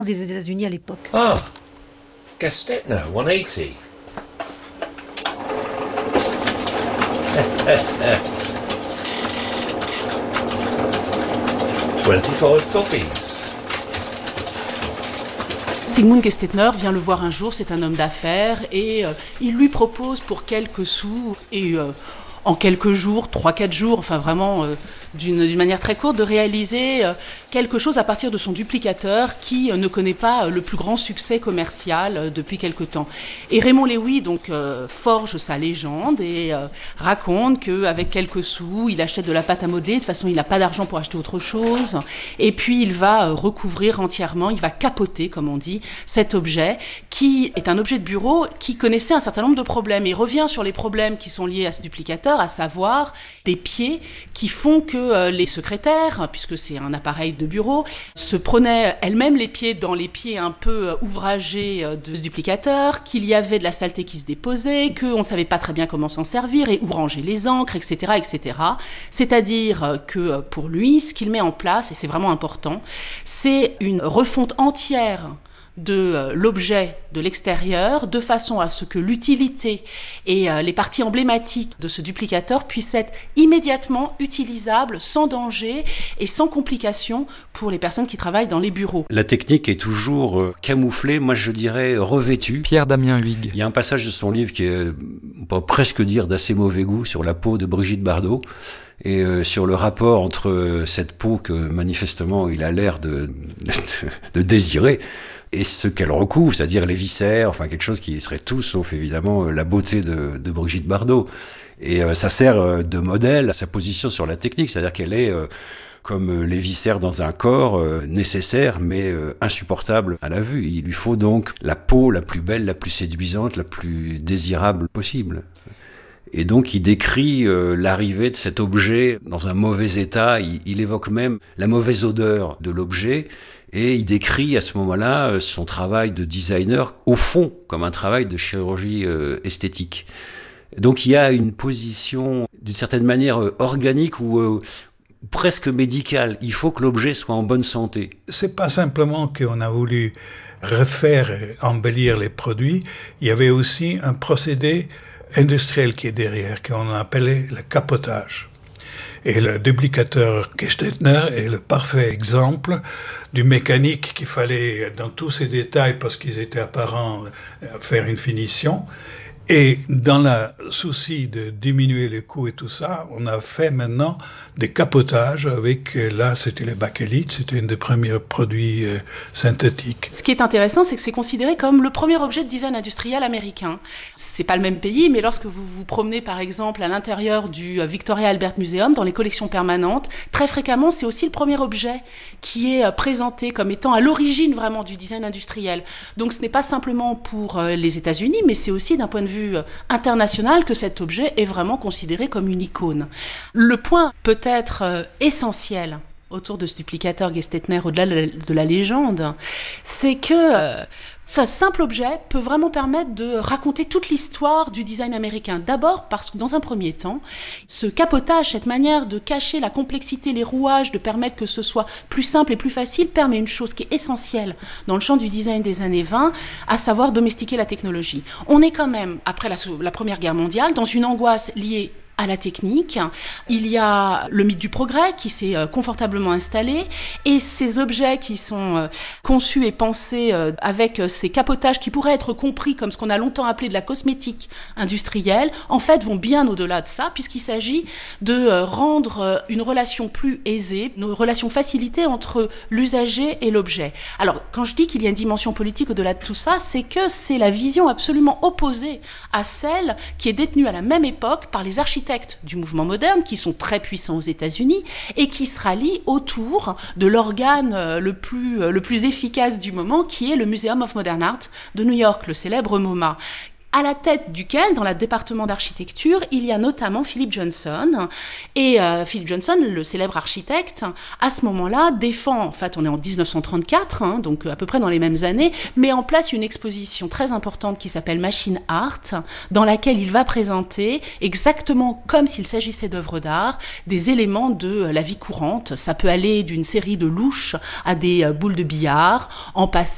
des États-Unis à l'époque. Ah, Gestetner 180. 25 copies. Sigmund Gestetner vient le voir un jour, c'est un homme d'affaires, et il lui propose pour quelques sous, et en quelques jours, 3-4 jours, enfin vraiment d'une manière très courte, de réaliser quelque chose à partir de son duplicateur qui ne connaît pas le plus grand succès commercial depuis quelque temps. Et Raymond Loewy donc forge sa légende et raconte qu'avec quelques sous, il achète de la pâte à modeler, de toute façon il n'a pas d'argent pour acheter autre chose, et puis il va recouvrir entièrement, il va capoter, comme on dit, cet objet qui est un objet de bureau qui connaissait un certain nombre de problèmes. Et il revient sur les problèmes qui sont liés à ce duplicateur, à savoir des pieds qui font que les secrétaires, puisque c'est un appareil de bureau, se prenaient elles-mêmes les pieds dans les pieds un peu ouvragés de ce duplicateur, qu'il y avait de la saleté qui se déposait, qu'on ne savait pas très bien comment s'en servir et où ranger les encres, etc., etc. C'est-à-dire que pour lui, ce qu'il met en place, et c'est vraiment important, c'est une refonte entière de l'objet de l'extérieur, de façon à ce que l'utilité et les parties emblématiques de ce duplicateur puissent être immédiatement utilisables, sans danger et sans complication pour les personnes qui travaillent dans les bureaux. La technique est toujours camouflée, moi je dirais revêtue. Pierre-Damien Huyghe. Il y a un passage de son livre qui est, on peut presque dire, d'assez mauvais goût, sur la peau de Brigitte Bardot, et sur le rapport entre cette peau que manifestement il a l'air de désirer, et ce qu'elle recouvre, c'est-à-dire les viscères, enfin quelque chose qui serait tout sauf évidemment la beauté de Brigitte Bardot. Et ça sert de modèle à sa position sur la technique, c'est-à-dire qu'elle est comme les viscères dans un corps, nécessaire mais insupportable à la vue. Il lui faut donc la peau la plus belle, la plus séduisante, la plus désirable possible. Et donc il décrit l'arrivée de cet objet dans un mauvais état, il évoque même la mauvaise odeur de l'objet, et il décrit à ce moment-là son travail de designer, au fond, comme un travail de chirurgie esthétique. Donc il y a une position, d'une certaine manière, organique ou presque médicale. Il faut que l'objet soit en bonne santé. C'est pas simplement qu'on a voulu refaire et embellir les produits, il y avait aussi un procédé industriel qui est derrière, qu'on appelait le capotage. Et le duplicateur Gestetner est le parfait exemple du mécanique qu'il fallait, dans tous ses détails, parce qu'ils étaient apparents, faire une finition. Et dans le souci de diminuer les coûts et tout ça, on a fait maintenant des capotages avec, là c'était le bakélite, c'était un des premiers produits synthétiques. Ce qui est intéressant, c'est que c'est considéré comme le premier objet de design industriel américain. C'est pas le même pays, mais lorsque vous vous promenez par exemple à l'intérieur du Victoria Albert Museum, dans les collections permanentes, très fréquemment c'est aussi le premier objet qui est présenté comme étant à l'origine vraiment du design industriel. Donc ce n'est pas simplement pour les États-Unis, mais c'est aussi d'un point de vue international que cet objet est vraiment considéré comme une icône. Le point peut-être essentiel autour de ce duplicateur Gestetner, au-delà de la légende, c'est que ce simple objet peut vraiment permettre de raconter toute l'histoire du design américain. D'abord parce que dans un premier temps, ce capotage, cette manière de cacher la complexité, les rouages, de permettre que ce soit plus simple et plus facile, permet une chose qui est essentielle dans le champ du design des années 20, à savoir domestiquer la technologie. On est quand même, après la Première Guerre mondiale, dans une angoisse liée à la technique. Il y a le mythe du progrès qui s'est confortablement installé, et ces objets qui sont conçus et pensés avec ces capotages qui pourraient être compris comme ce qu'on a longtemps appelé de la cosmétique industrielle, en fait vont bien au-delà de ça, puisqu'il s'agit de rendre une relation plus aisée, une relation facilitée entre l'usager et l'objet. Alors quand je dis qu'il y a une dimension politique au-delà de tout ça, c'est que c'est la vision absolument opposée à celle qui est détenue à la même époque par les architectes du mouvement moderne, qui sont très puissants aux États-Unis et qui se rallient autour de l'organe le plus efficace du moment, qui est le Museum of Modern Art de New York, le célèbre MoMA, à la tête duquel, dans le département d'architecture, il y a notamment Philip Johnson. Et Philip Johnson, le célèbre architecte, à ce moment-là, défend, en fait on est en 1934, donc à peu près dans les mêmes années, met en place une exposition très importante qui s'appelle Machine Art, dans laquelle il va présenter, exactement comme s'il s'agissait d'œuvres d'art, des éléments de la vie courante. Ça peut aller d'une série de louches à des boules de billard, en passant